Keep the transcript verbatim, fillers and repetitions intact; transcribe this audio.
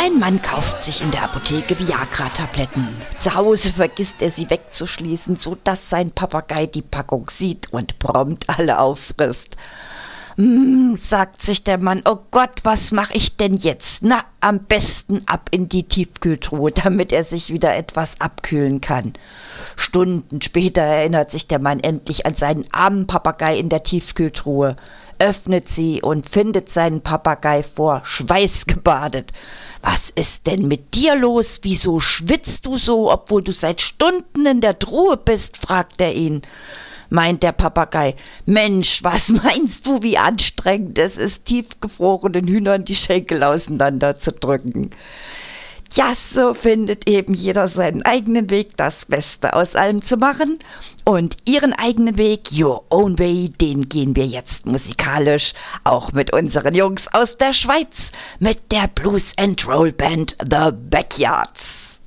Ein Mann kauft sich in der Apotheke Viagra-Tabletten. Zu Hause vergisst er sie wegzuschließen, sodass sein Papagei die Packung sieht und prompt alle auffrisst. Hm, sagt sich der Mann, oh Gott, was mache ich denn jetzt? Na, am besten ab in die Tiefkühltruhe, damit er sich wieder etwas abkühlen kann. Stunden später erinnert sich der Mann endlich an seinen armen Papagei in der Tiefkühltruhe, öffnet sie und findet seinen Papagei vor Schweiß gebadet. Was ist denn mit dir los? Wieso schwitzt du so, obwohl du seit Stunden in der Truhe bist? Fragt er ihn. Meint der Papagei, Mensch, was meinst du, wie anstrengend es ist, tiefgefrorenen Hühnern die Schenkel auseinanderzudrücken? Ja, so findet eben jeder seinen eigenen Weg, das Beste aus allem zu machen. Und ihren eigenen Weg, your own way, den gehen wir jetzt musikalisch, auch mit unseren Jungs aus der Schweiz, mit der Blues and Roll Band The Backyards.